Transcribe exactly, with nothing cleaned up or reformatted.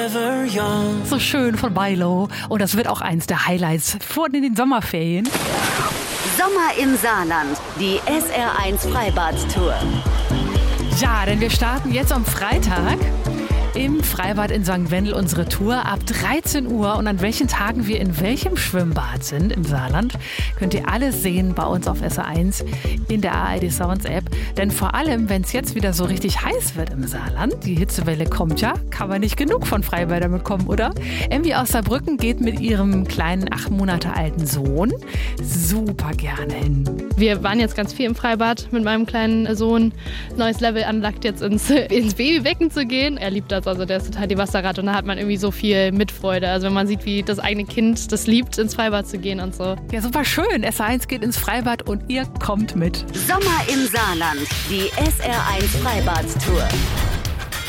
forever young. So schön von Milo. Und das wird auch eins der Highlights vor den Sommerferien. Sommer im Saarland, die S R eins Freibad-Tour. Ja, denn wir starten jetzt am Freitag im Freibad in Sankt Wendel unsere Tour ab dreizehn Uhr. Und an welchen Tagen wir in welchem Schwimmbad sind im Saarland, könnt ihr alles sehen bei uns auf S R eins in der A R D Sounds App. Denn vor allem, wenn es jetzt wieder so richtig heiß wird im Saarland, die Hitzewelle kommt ja, kann man nicht genug von Freibädern bekommen, oder? Emmy aus Saarbrücken geht mit ihrem kleinen, acht Monate alten Sohn super gerne hin. Wir waren jetzt ganz viel im Freibad mit meinem kleinen Sohn. Neues Level anlagt, jetzt ins, ins Babybecken zu gehen. Er liebt das, also der ist total die Wasserratte und da hat man irgendwie so viel Mitfreude. Also wenn man sieht, wie das eigene Kind das liebt, ins Freibad zu gehen und so. Ja, super schön. S R eins geht ins Freibad und ihr kommt mit. Sommer im Saarland, die S R eins Freibad-Tour.